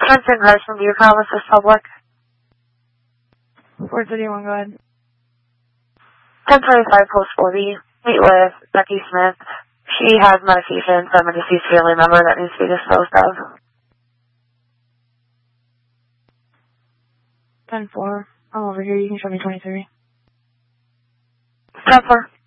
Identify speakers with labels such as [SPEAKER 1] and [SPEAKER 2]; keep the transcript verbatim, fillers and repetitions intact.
[SPEAKER 1] Transferring cars from your call, this is public.
[SPEAKER 2] four thirty-one, go ahead.
[SPEAKER 1] ten twenty-five post forty. Meet with Becky Smith. She has medication from a deceased family member that needs to be disposed of.
[SPEAKER 2] ten four. I'm over here. You can show me twenty-three.
[SPEAKER 1] ten four.